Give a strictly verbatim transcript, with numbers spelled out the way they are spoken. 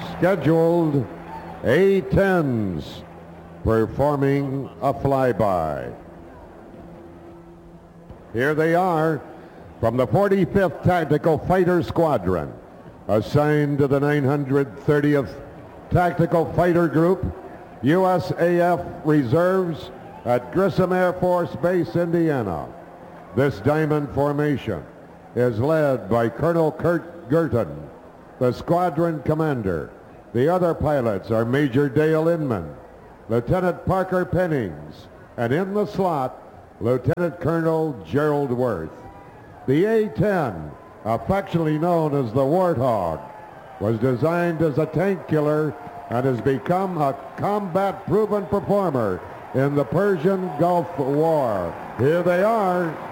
scheduled A tens performing a flyby. Here they are from the forty-fifth Tactical Fighter Squadron, assigned to the nine hundred thirtieth Tactical Fighter Group, U S A F Reserves at Grissom Air Force Base, Indiana. This diamond formation is led by Colonel Kurt Gurton, the squadron commander. The other pilots are Major Dale Inman, Lieutenant Parker Pennings, and in the slot, Lieutenant Colonel Gerald Worth. The A ten, affectionately known as the Warthog, was designed as a tank killer and has become a combat-proven performer in the Persian Gulf War. Here they are,